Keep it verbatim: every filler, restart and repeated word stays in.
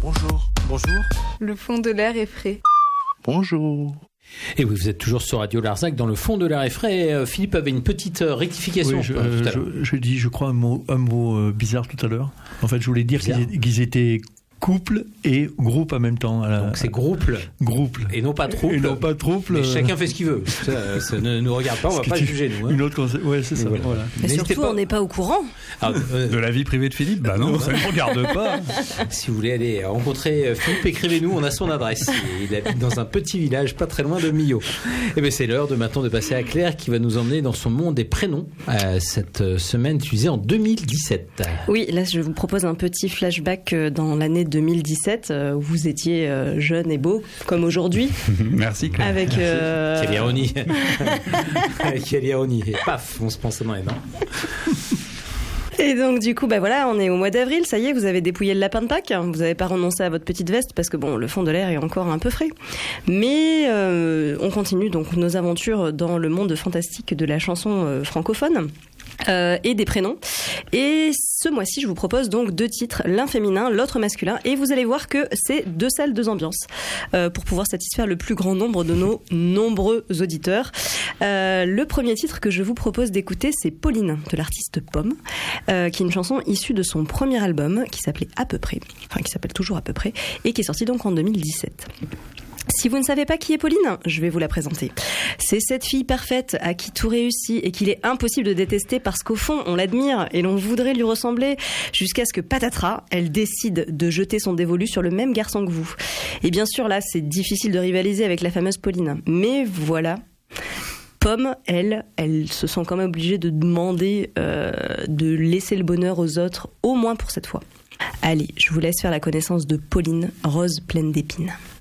Bonjour. Bonjour. Le fond de l'air est frais. Bonjour. Et oui, vous êtes toujours sur Radio Larzac dans le fond de l'air est frais. Euh, Philippe avait une petite euh, rectification. Oui, je, euh, euh, je, je dis, je crois, un mot, un mot euh, bizarre tout à l'heure. En fait, je voulais dire qu'ils, qu'ils étaient couple et groupe en même temps. À la, Donc c'est grouple. Groupe. Et non pas trouble. Et non pas trouble. Mais chacun fait ce qu'il veut. Ça, ça ne nous regarde pas, on ne va pas juger nous. Hein. Une autre concept. Ouais, c'est ça. Voilà. Voilà. Mais surtout, pas... on n'est pas au courant. Ah, euh, de la vie privée de Philippe. Bah non, ça ne me regarde pas. Si vous voulez aller rencontrer Philippe, écrivez-nous, on a son adresse. Il habite dans un petit village pas très loin de Millau. Et bien c'est l'heure de maintenant de passer à Claire qui va nous emmener dans son monde des prénoms euh, cette semaine utilisée en deux mille dix-sept. Oui, là je vous propose un petit flashback dans l'année deux mille dix-sept. Où vous étiez jeune et beau, comme aujourd'hui. Merci Claire. Avec euh... Quelle ironie. Quelle ironie. Et paf, on se pense dans les dents. Et donc du coup, bah voilà, on est au mois d'avril, ça y est, vous avez dépouillé le lapin de Pâques, vous n'avez pas renoncé à votre petite veste parce que bon, le fond de l'air est encore un peu frais. Mais euh, on continue donc nos aventures dans le monde fantastique de la chanson euh, francophone. Euh, et des prénoms. Et ce mois-ci, je vous propose donc deux titres, l'un féminin, l'autre masculin. Et vous allez voir que c'est deux salles, deux ambiances, euh, pour pouvoir satisfaire le plus grand nombre de nos nombreux auditeurs. Euh, le premier titre que je vous propose d'écouter, c'est Pauline, de l'artiste Pomme, euh, qui est une chanson issue de son premier album, qui s'appelait À peu près, enfin qui s'appelle toujours À peu près, et qui est sorti donc en deux mille dix-sept. Si vous ne savez pas qui est Pauline, je vais vous la présenter. C'est cette fille parfaite à qui tout réussit et qu'il est impossible de détester parce qu'au fond, on l'admire et l'on voudrait lui ressembler jusqu'à ce que patatras, elle décide de jeter son dévolu sur le même garçon que vous. Et bien sûr, là, c'est difficile de rivaliser avec la fameuse Pauline. Mais voilà... Pomme, elle, elle se sent quand même obligée de demander euh, de laisser le bonheur aux autres, au moins pour cette fois. Allez, je vous laisse faire la connaissance de Pauline, rose pleine d'épines.